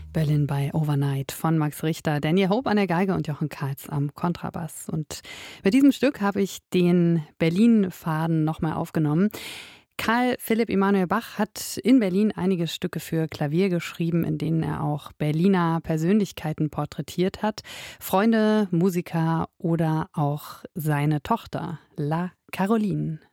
Berlin by Overnight von Max Richter, Daniel Hope an der Geige und Jochen Kahls am Kontrabass. Und mit diesem Stück habe ich den Berlin-Faden nochmal aufgenommen. Karl Philipp Emanuel Bach hat in Berlin einige Stücke für Klavier geschrieben, in denen er auch Berliner Persönlichkeiten porträtiert hat. Freunde, Musiker oder auch seine Tochter, La Caroline.